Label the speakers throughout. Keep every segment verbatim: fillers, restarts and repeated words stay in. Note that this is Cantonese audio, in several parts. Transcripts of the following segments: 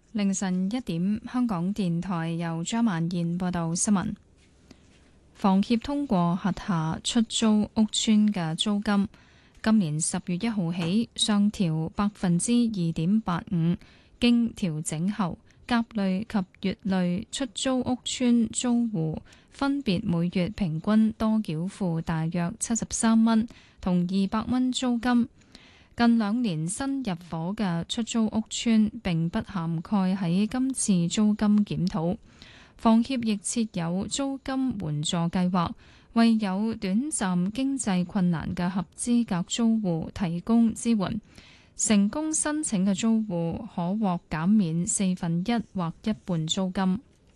Speaker 1: 凌晨一點，香港電台由張曼燕報道新聞。房協通過轄下出租屋邨嘅租金，今年十月一號起上調百分之二點八五，經調整後，甲類及乙類出租屋邨租戶分別每月平均多繳付大約七十三蚊同二百蚊租金。近兩年新入伙嘅出租屋邨並不涵蓋喺今次租金檢討。房協亦設有租金援助計劃，為有短暫經濟困難嘅合資格租戶提供支援。成功申請嘅租戶可獲減免四分一或一半租金。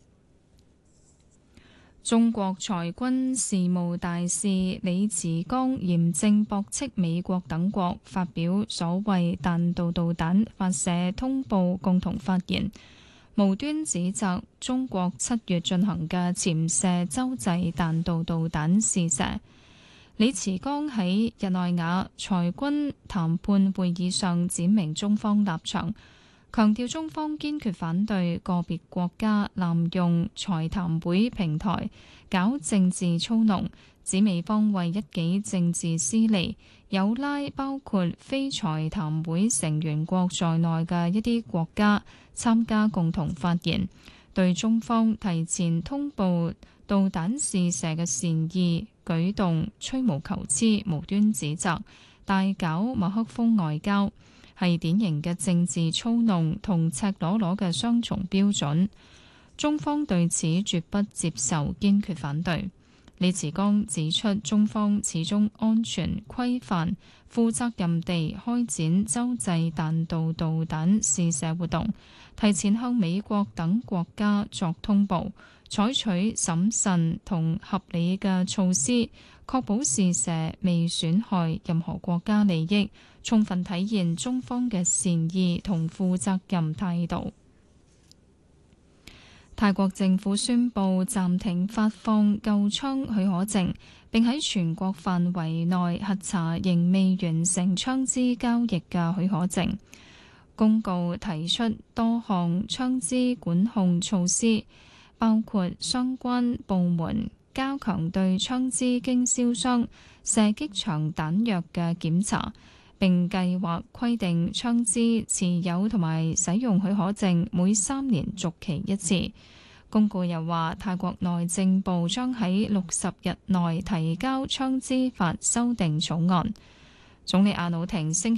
Speaker 1: 中國裁軍事務大使李慈剛嚴正駁斥美國等國發表所謂彈道導彈發射通報共同發言，無端指責中國七月進行嘅潛射洲際彈道導彈試射。李慈剛喺日內瓦裁軍談判會議上闡明中方立場，強調中方堅決反對個別國家濫用裁談會平台搞政治操弄，指美方為一己政治私利，有拉包括非裁談會成員國在內嘅一啲國家參加共同發言，對中方提前通報導彈試射嘅善意舉動吹毛求疵，無端指責，大搞馬克風外交，係典型嘅政治操弄同赤裸裸嘅雙重標準。中方對此絕不接受，堅決反對。李慈剛指出，中方始終安全、規範、負責任地開展洲際彈道導彈試射活動，提前向美國等國家作通報，採取審慎同合理嘅措施，確保試射未損害任何國家利益，充分體現中方嘅善意同負責任態度。泰國政府宣布暫停發放購槍許可證，並喺全國範圍內核查仍未完成槍支交易嘅許可證。公告提出多項槍支管控措施，包括相關部門加強對槍支經銷商、射擊場彈藥嘅檢查，並計劃規定槍支持有同埋使用許可證每三年續期一次。公告又話，泰國內政部將喺六十日內提交槍支法修訂草案。總理阿努廷星